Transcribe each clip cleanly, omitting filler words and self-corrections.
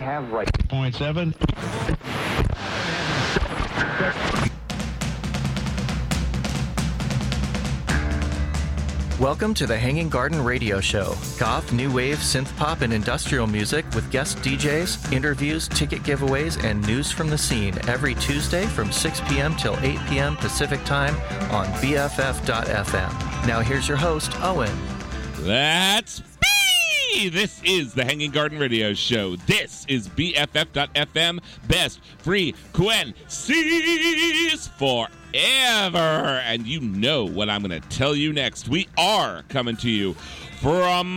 have right. Point 7. Welcome to the Hanging Garden Radio Show. Goth, new wave, synth pop, and industrial music with guest DJs, interviews, ticket giveaways, and news from the scene every Tuesday from 6 p.m. till 8 p.m. Pacific Time on BFF.FM. Now here's your host, Owen. That's me! This is the Hanging Garden Radio Show. This is BFF.FM, best frequencies forever. And you know what I'm going to tell you next. We are coming to you from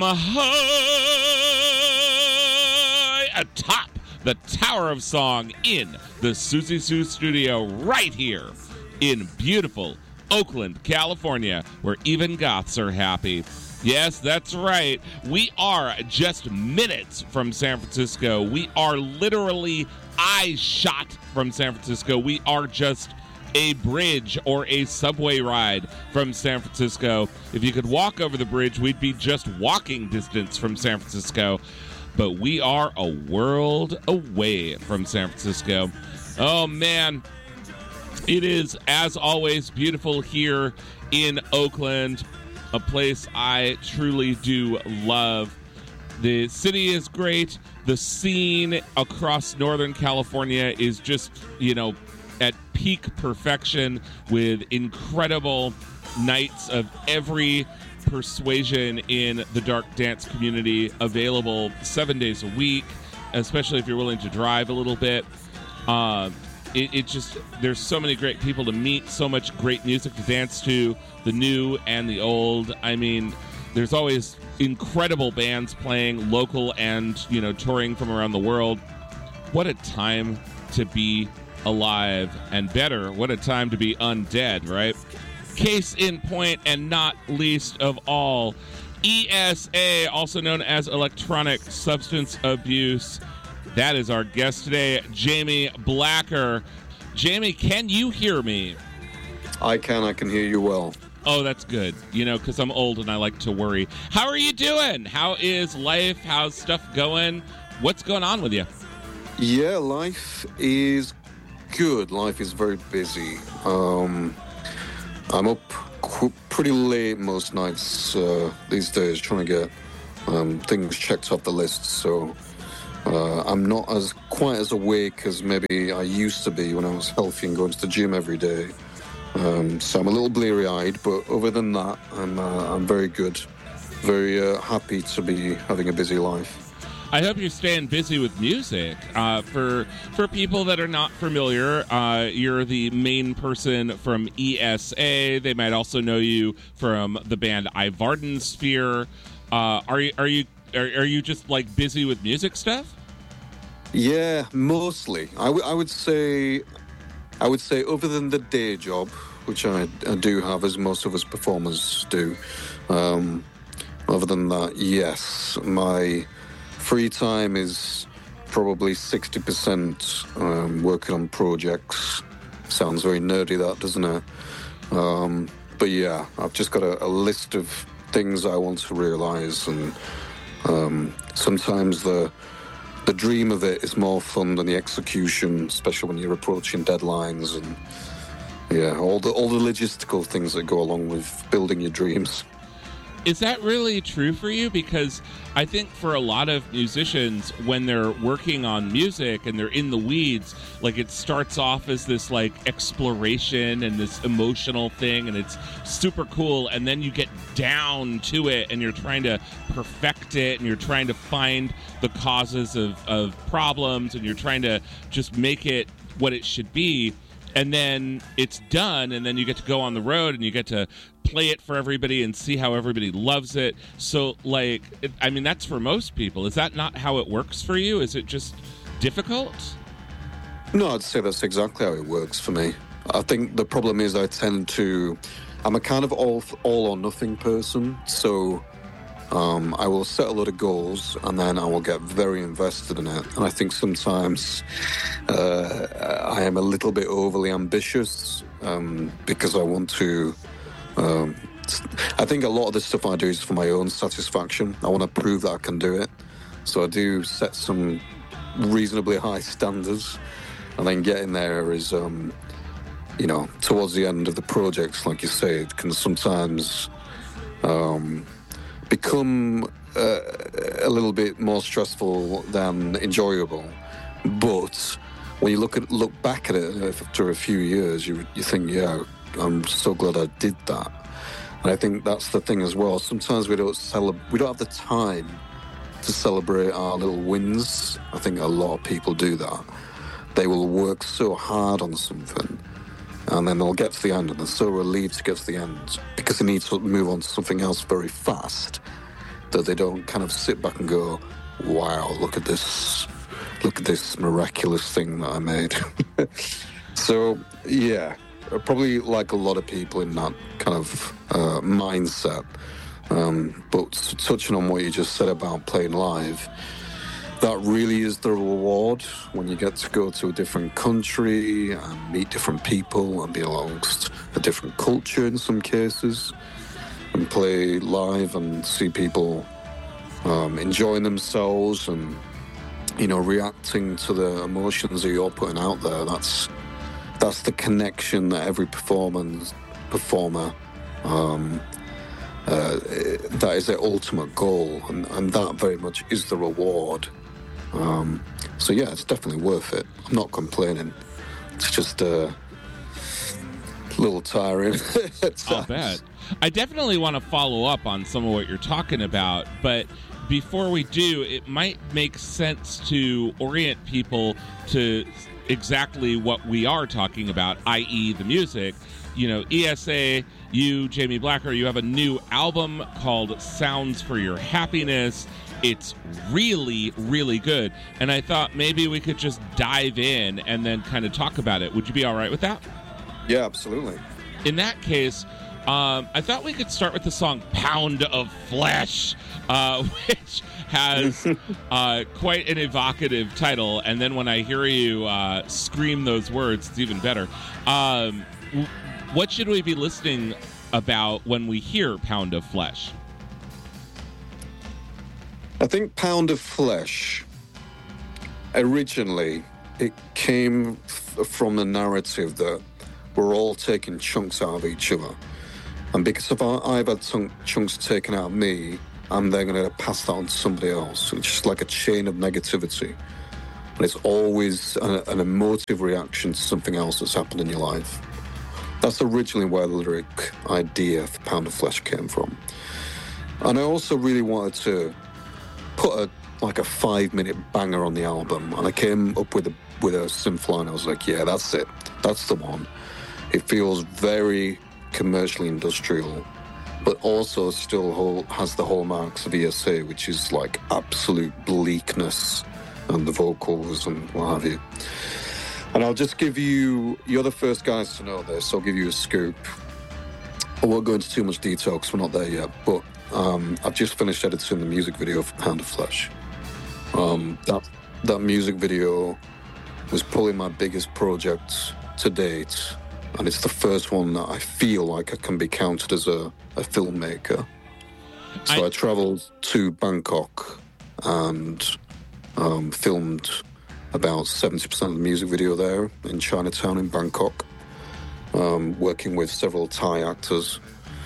high atop the Tower of Song in the Susie Sue studio right here in beautiful Oakland, California, where even goths are happy. Yes, that's right. We are just minutes from San Francisco. We are literally eye shot from San Francisco. We are just a bridge or a subway ride from San Francisco. If you could walk over the bridge, we'd be just walking distance from San Francisco. But we are a world away from San Francisco. Oh, man. It is, as always, beautiful here in Oakland, a place I truly do love. The city is great. The scene across Northern California is just, at peak perfection with incredible nights of every persuasion in the dark dance community available 7 days a week, especially if you're willing to drive a little bit. It just, there's so many great people to meet, so much great music to dance to, the new and the old. I mean, there's always incredible bands playing, local and, touring from around the world. What a time to be alive, and better, what a time to be undead, right? Case in point, and not least of all, ESA, also known as Electronic Substance Abuse. That is our guest today, Jamie Blacker. Jamie, can you hear me? I can hear you well. Oh, that's good, because I'm old and I like to worry. How are you doing? How is life? How's stuff going? What's going on with you? Yeah, life is good. Life is very busy. I'm up pretty late most nights these days trying to get things checked off the list, so I'm not quite as awake as maybe I used to be when I was healthy and going to the gym every day. So I'm a little bleary-eyed, but other than that, I'm very good. Very happy to be having a busy life. I hope you're staying busy with music. For people that are not familiar, you're the main person from ESA. They might also know you from the band I Vardensphere. Are you just like busy with music stuff? Yeah, mostly. I would say other than the day job, which I do have, as most of us performers do. Other than that, yes, my free time is probably 60% working on projects. Sounds very nerdy, that, doesn't it? But yeah, I've just got a list of things I want to realize, and sometimes the dream of it is more fun than the execution, especially when you're approaching deadlines and all the logistical things that go along with building your dreams. Is that really true for you? Because I think for a lot of musicians, when they're working on music and they're in the weeds, like it starts off as this like exploration and this emotional thing, and it's super cool. And then you get down to it and you're trying to perfect it, and you're trying to find the causes of problems, and you're trying to just make it what it should be. And then it's done, and then you get to go on the road and you get to play it for everybody and see how everybody loves it. So, that's for most people. Is that not how it works for you? Is it just difficult? No, I'd say that's exactly how it works for me. I think the problem is I'm a kind of all or nothing person, so I will set a lot of goals and then I will get very invested in it. And I think sometimes I am a little bit overly ambitious because I want to... I think a lot of the stuff I do is for my own satisfaction. I want to prove that I can do it. So I do set some reasonably high standards, and then getting there is, towards the end of the projects, like you say, it can sometimes become a little bit more stressful than enjoyable. But when you look back at it after a few years, you think, yeah, I'm so glad I did that. And I think that's the thing as well. Sometimes we don't have the time to celebrate our little wins. I think a lot of people do that. They will work so hard on something, and then they'll get to the end, and they're so relieved to get to the end because they need to move on to something else very fast, that they don't kind of sit back and go, wow, look at this miraculous thing that I made. So, yeah, probably like a lot of people in that kind of mindset. But touching on what you just said about playing live, that really is the reward when you get to go to a different country and meet different people and be amongst a different culture in some cases, and play live and see people enjoying themselves and, reacting to the emotions that you're putting out there. That's the connection that every performer that is their ultimate goal, and that very much is the reward. So yeah, it's definitely worth it. I'm not complaining. It's just a little tiring. I'll bet. I definitely want to follow up on some of what you're talking about, but before we do, it might make sense to orient people to exactly what we are talking about, i.e. the music. ESA, you, Jamie Blacker, you have a new album called Sounds for Your Happiness. It's really, really good. And I thought maybe we could just dive in and then kind of talk about it. Would you be all right with that? Yeah, absolutely. In that case, I thought we could start with the song Pound of Flesh, which has quite an evocative title. And then when I hear you scream those words, it's even better. What should we be listening about when we hear Pound of Flesh? I think Pound of Flesh, originally, it came from the narrative that we're all taking chunks out of each other. And because if I've had chunks taken out of me, I'm then going to pass that on to somebody else. It's just like a chain of negativity. And it's always an emotive reaction to something else that's happened in your life. That's originally where the lyric idea for Pound of Flesh came from. And I also really wanted to put a 5-minute banger on the album, and I came up with a synth line. I was like, yeah, that's it. That's the one. It feels very commercially industrial, but also still has the hallmarks of ESA, which is like absolute bleakness and the vocals and what have you. And I'll just give you, you're the first guys to know this, I'll give you a scoop. I won't go into too much detail because we're not there yet, but I've just finished editing the music video for Pound of Flesh. That music video was probably my biggest project to date, and it's the first one that I feel like I can be counted as a filmmaker. So I travelled to Bangkok and filmed about 70% of the music video there in Chinatown in Bangkok, working with several Thai actors.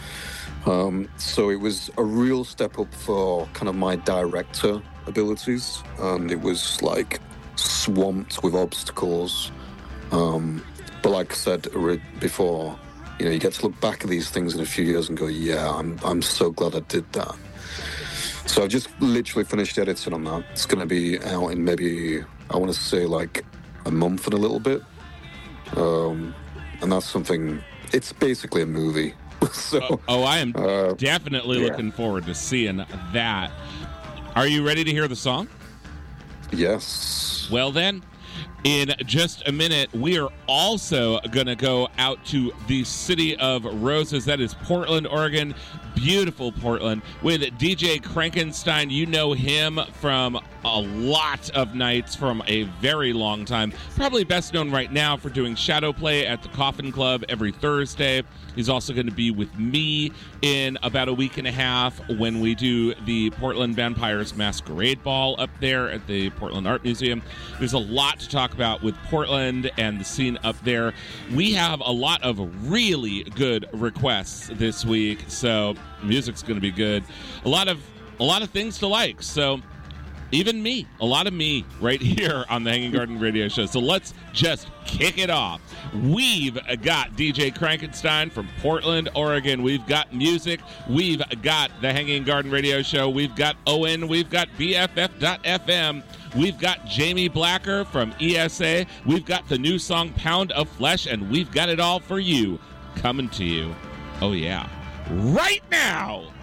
So it was a real step up for kind of my director abilities, and it was like swamped with obstacles. But like I said before, you get to look back at these things in a few years and go, yeah, I'm so glad I did that. So I've just literally finished editing on that. It's going to be out in maybe, I want to say like a month and a little bit. And that's something, it's basically a movie. So, I am definitely looking forward to seeing that. Are you ready to hear the song? Yes. Well then, in just a minute, we are also going to go out to the City of Roses. That is Portland, Oregon. beautiful Portland with DJ Krankenstein. You know him from a lot of nights from a very long time. Probably best known right now for doing Shadow Play at the Coffin Club every Thursday. He's also going to be with me in about a week and a half when we do the Portland Vampires Masquerade Ball up there at the Portland Art Museum. There's a lot to talk about with Portland and the scene up there. We have a lot of really good requests this week, so music's going to be good. A lot of things to like. So even me, a lot of me right here on the Hanging Garden Radio Show. So let's just kick it off. We've got DJ Krankenstein from Portland, Oregon. We've got music. We've got the Hanging Garden Radio Show. We've got Owen. We've got BFF.FM. We've got Jamie Blacker from ESA. We've got the new song Pound of Flesh, and we've got it all for you coming to you. Oh, yeah. Right now.